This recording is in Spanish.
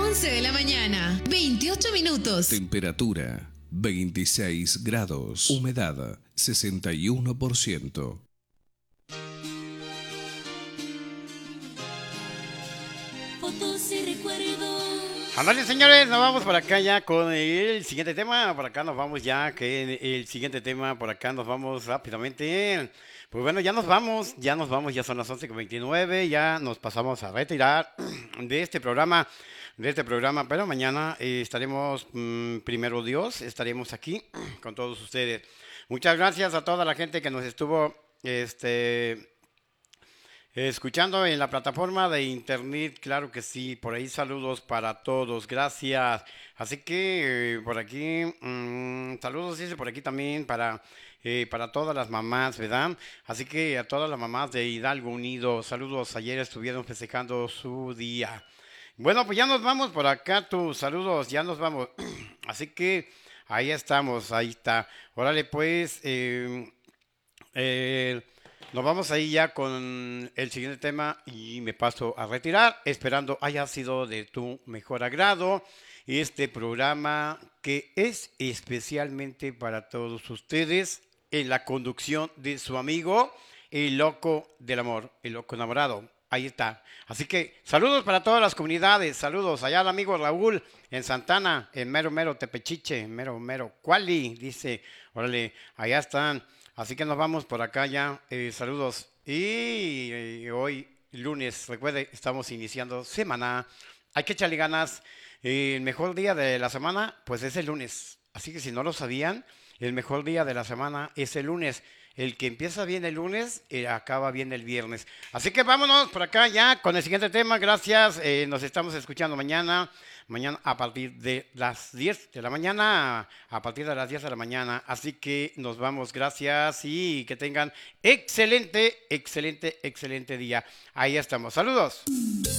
11 de la mañana, 28 minutos. Temperatura 26 grados. Humedad 61%. Fotos y recuerdos. Ándale, señores, nos vamos por acá ya con el siguiente tema. Por acá nos vamos ya, que el siguiente tema, por acá nos vamos rápidamente. Pues bueno, ya nos vamos, ya son las 11:29, ya nos pasamos a retirar de este programa, pero mañana estaremos, primero Dios, estaremos aquí con todos ustedes. Muchas gracias a toda la gente que nos estuvo, escuchando en la plataforma de internet, claro que sí, por ahí saludos para todos, gracias. Así que por aquí, saludos dice por aquí también para todas las mamás, ¿verdad? Así que a todas las mamás de Hidalgo Unido, saludos, ayer estuvieron festejando su día. Bueno, pues ya nos vamos por acá, tus saludos, ya nos vamos. Así que ahí estamos, ahí está. Órale pues, nos vamos ahí ya con el siguiente tema y me paso a retirar, esperando haya sido de tu mejor agrado este programa que es especialmente para todos ustedes en la conducción de su amigo, el loco del amor, el loco enamorado. Ahí está. Así que saludos para todas las comunidades, saludos allá al amigo Raúl en Santana, en mero mero Tepechiche, mero mero Cuali, dice, órale, allá están. Así que nos vamos por acá ya. Saludos. Y hoy, lunes, recuerde, estamos iniciando semana. Hay que echarle ganas. El mejor día de la semana, pues es el lunes. Así que si no lo sabían, el mejor día de la semana es el lunes. El que empieza bien el lunes, acaba bien el viernes. Así que vámonos por acá ya con el siguiente tema. Gracias. Nos estamos escuchando mañana. Mañana a partir de las 10 de la mañana. A partir de las 10 de la mañana. Así que nos vamos. Gracias y que tengan excelente día. Ahí estamos. Saludos.